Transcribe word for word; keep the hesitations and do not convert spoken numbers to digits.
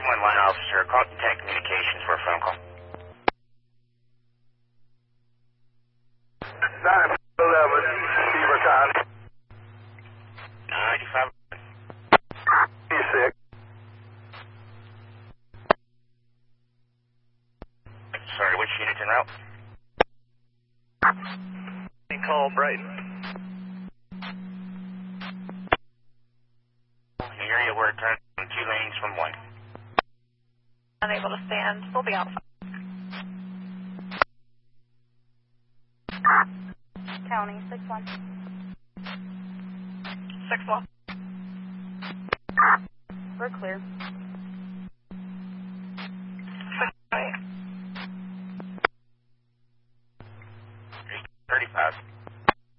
one line officer, call Tech Communications for a phone call. nine eleven, Beaver County. ninety-five. E-six. Sorry, which unit's en route? Call Brighton. The area where it turns from two lanes from one. Unable to stand. We'll be out. County, six one. six one. We're clear.